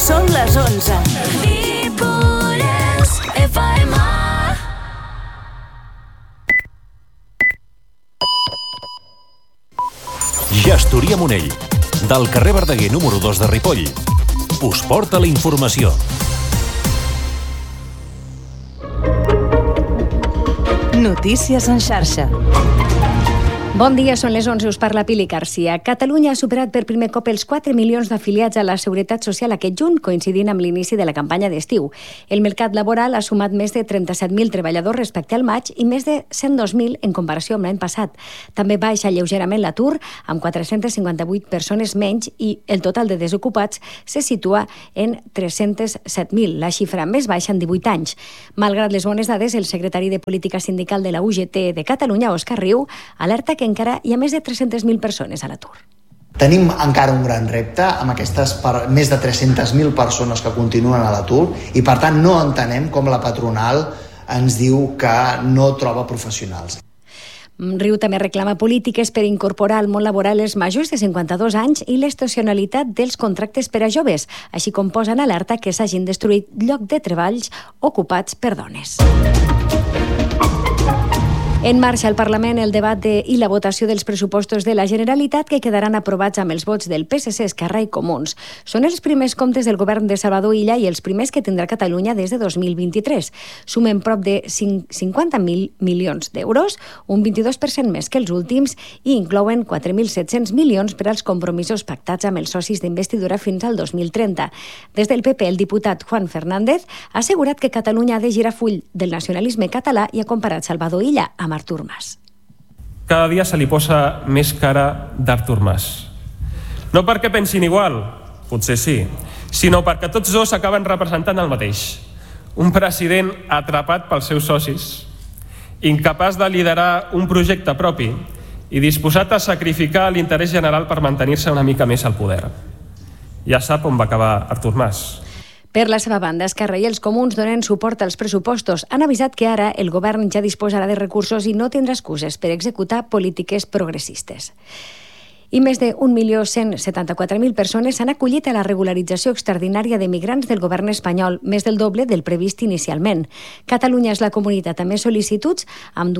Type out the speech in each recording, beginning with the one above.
Són les 11. Ripollès FM. Gestoria Monell, del carrer Verdaguer número 2 de Ripoll, us porta la informació. Notícies en xarxa. Bon dia, són les 11, us parla Pili Garcia. Catalunya ha superat per primer cop els 4 milions d'afiliats a la Seguretat Social aquest juny, coincidint amb l'inici de la campanya d'estiu. El mercat laboral ha sumat més de 37.000 treballadors respecte al maig i més de 102.000 en comparació amb l'any passat. També baixa lleugerament l'atur, amb 458 persones menys, i el total de desocupats se situa en 307.000, la xifra més baixa en 18 anys. Malgrat les bones dades, el secretari de Política Sindical de la UGT de Catalunya, Òscar Riu, alerta que encara hi ha més de 300.000 persones a l'atur. Tenim encara un gran repte amb aquestes més de 300.000 persones que continuen a l'atur i, per tant, no entenem com la patronal ens diu que no troba professionals. Riu també reclama polítiques per incorporar al món laboral els majors de 52 anys i l'estacionalitat dels contractes per a joves, així com posa en alerta que s'hagin destruït llocs de treballs ocupats per dones. En marxa al Parlament el debat i la votació dels pressupostos de la Generalitat, que quedaran aprovats amb els vots del PSC, Esquerra i Comuns. Són els primers comptes del govern de Salvador Illa i els primers que tindrà Catalunya des de 2023. Sumen prop de 50.000 milions d'euros, un 22% més que els últims, i inclouen 4.700 milions per als compromisos pactats amb els socis d'investidura fins al 2030. Des del PP, el diputat Juan Fernández ha assegurat que Catalunya ha de girar full del nacionalisme català i ha comparat Salvador Illa amb Artur Mas. Cada dia se li posa més cara d'Artur Mas. No perquè pensin igual, potser sí, sinó perquè tots dos acaben representant el mateix. Un president atrapat pels seus socis, incapaç de liderar un projecte propi i disposat a sacrificar l'interès general per mantenir-se una mica més al poder. Ja sap on va acabar Artur Mas. Per la seva banda, Esquerra i els Comuns donen suport als pressupostos. Han avisat que ara el govern ja disposarà de recursos i no tindrà excuses per executar polítiques progressistes. I més de 1.174.000 persones s'han acollit a la regularització extraordinària de migrants del govern espanyol, més del doble del previst inicialment. Catalunya és la comunitat amb més sol·licituds, amb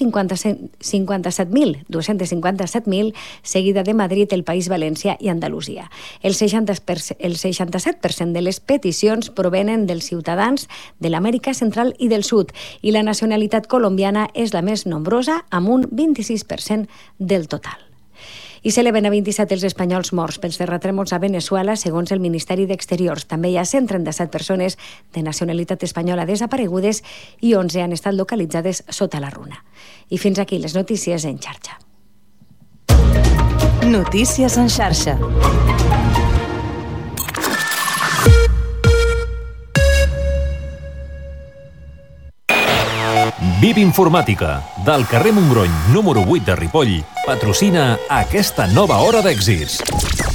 257.000, seguida de Madrid, el País Valencià i Andalusia. El 67% de les peticions provenen dels ciutadans de l'Amèrica Central i del Sud, i la nacionalitat colombiana és la més nombrosa, amb un 26% del total. I s'eleven a 27 els espanyols morts pels terratrèmols a Veneçuela, segons el Ministeri d'Exteriors. També hi ha 137 persones de nacionalitat espanyola desaparegudes i 11 han estat localitzades sota la runa. I fins aquí les notícies en xarxa. Notícies en xarxa. VIP Informàtica, del carrer Montgrony número 8 de Ripoll, patrocina aquesta nova hora d'èxits.